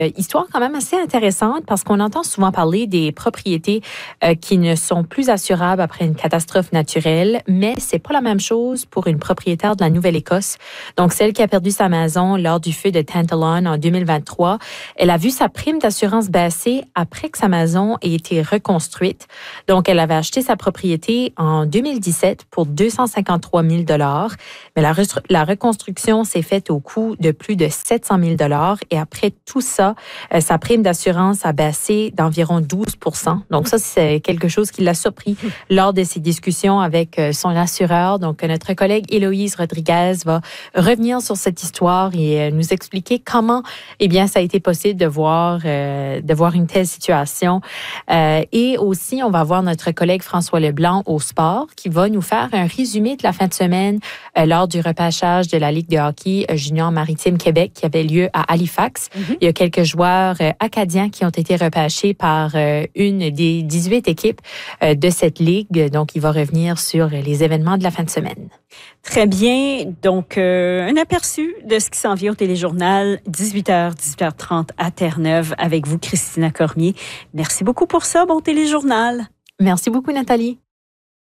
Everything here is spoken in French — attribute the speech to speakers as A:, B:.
A: Histoire quand même assez intéressante parce qu'on entend souvent parler des propriétés qui ne sont plus assurables après une catastrophe naturelle, mais c'est pas la même chose pour une propriétaire de la Nouvelle-Écosse. Donc, celle qui a perdu sa maison lors du feu de Tantallon en 2023, elle a vu sa prime d'assurance baisser après que sa maison ait été reconstruite. Donc, elle avait acheté sa propriété en 2017 pour 253 000 $, mais la reconstruction s'est faite au coût de plus de 700 000 $ et après tout ça, sa prime d'assurance a baissé d'environ 12 %. Donc ça, c'est quelque chose qui l'a surpris lors de ses discussions avec son assureur. Donc notre collègue Héloïse Rodriguez va revenir sur cette histoire et nous expliquer comment, eh bien, ça a été possible de voir une telle situation. Et aussi, on va voir notre collègue François Leblanc au sport qui va nous faire un résumé de la fin de semaine lors du repêchage de la Ligue de hockey junior maritime Québec qui avait lieu à Halifax. Il y a quelques joueurs acadiens qui ont été repêchés par une des 18 équipes de cette ligue. Donc, il va revenir sur les événements de la fin de semaine.
B: Très bien. Donc, un aperçu de ce qui s'en vient au téléjournal, 18h, 18h30 à Terre-Neuve avec vous, Christina Cormier. Merci beaucoup pour ça. Bon téléjournal.
A: Merci beaucoup, Nathalie.